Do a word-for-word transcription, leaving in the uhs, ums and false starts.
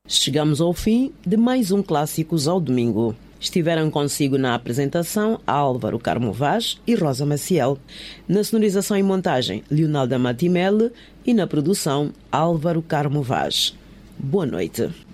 Chegamos ao fim de mais um Clássicos ao Domingo. Estiveram consigo na apresentação Álvaro Carmo Vaz e Rosa Maciel. Na sonorização e montagem, Leonalda Matimele, e na produção, Álvaro Carmo Vaz. Boa noite.